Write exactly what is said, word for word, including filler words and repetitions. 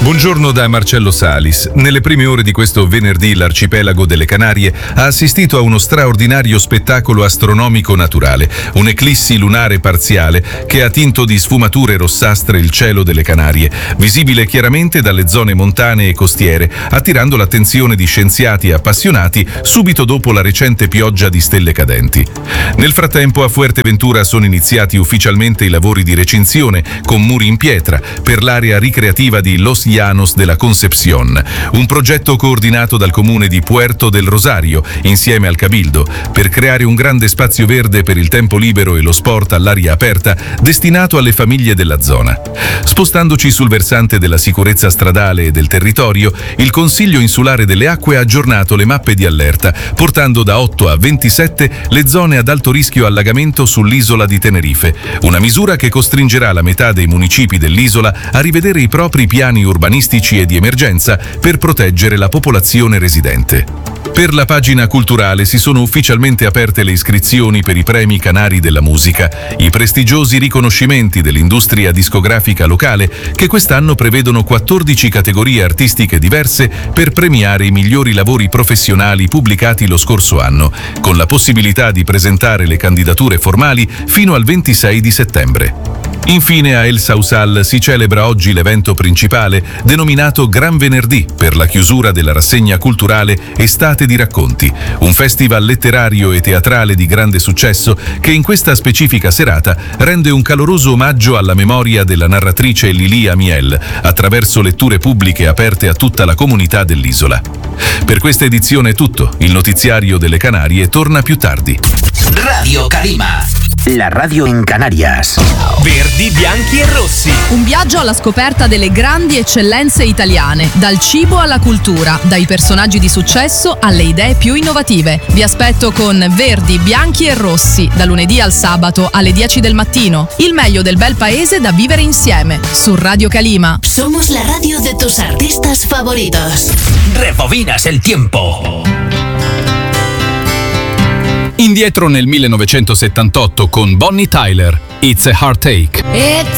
Buongiorno da Marcello Salis. Nelle prime ore di questo venerdì l'arcipelago delle Canarie ha assistito a uno straordinario spettacolo astronomico naturale, un'eclissi lunare parziale che ha tinto di sfumature rossastre il cielo delle Canarie, visibile chiaramente dalle zone montane e costiere, attirando l'attenzione di scienziati appassionati subito dopo la recente pioggia di stelle cadenti. Nel frattempo a Fuerteventura sono iniziati ufficialmente i lavori di recinzione con muri in pietra per l'area ricreativa di Los Llanos de la Concepción, un progetto coordinato dal comune di Puerto del Rosario insieme al Cabildo per creare un grande spazio verde per il tempo libero e lo sport all'aria aperta destinato alle famiglie della zona. Spostandoci sul versante della sicurezza stradale e del territorio, il Consiglio Insulare delle Acque ha aggiornato le mappe di allerta, portando da otto a ventisette le zone ad alto rischio allagamento sull'isola di Tenerife, una misura che costringerà la metà dei municipi dell'isola a rivedere i propri piani urbanistici e di emergenza per proteggere la popolazione residente. Per la pagina culturale si sono ufficialmente aperte le iscrizioni per i premi Canari della musica, i prestigiosi riconoscimenti dell'industria discografica locale che quest'anno prevedono quattordici categorie artistiche diverse per premiare i migliori lavori professionali pubblicati lo scorso anno, con la possibilità di presentare le candidature formali fino al ventisei di settembre. Infine a El Sausal si celebra oggi l'evento principale denominato Gran Venerdì per la chiusura della rassegna culturale Estate di Racconti, un festival letterario e teatrale di grande successo che in questa specifica serata rende un caloroso omaggio alla memoria della narratrice Lili Amiel attraverso letture pubbliche aperte a tutta la comunità dell'isola. Per questa edizione è tutto, il notiziario delle Canarie torna più tardi. Radio Calima, la radio in Canarias. Verdi, bianchi e rossi. Un viaggio alla scoperta delle grandi eccellenze italiane, dal cibo alla cultura, dai personaggi di successo alle idee più innovative. Vi aspetto con Verdi, bianchi e rossi, da lunedì al sabato alle dieci del mattino. Il meglio del bel paese da vivere insieme, su Radio Calima. Somos la radio de tus artistas favoritos. Rebobinas el tiempo. Indietro nel millenovecentosettantotto con Bonnie Tyler, It's a Heartache. It's